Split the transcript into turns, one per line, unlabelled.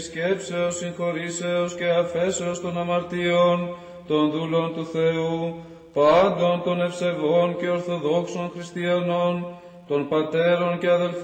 σκέψεως, συγχωρήσεως και αφέσεως των αμαρτίων των δούλων του Θεού, πάντων των ευσεβών και ορθοδόξων χριστιανών, των πατέρων και αδελφών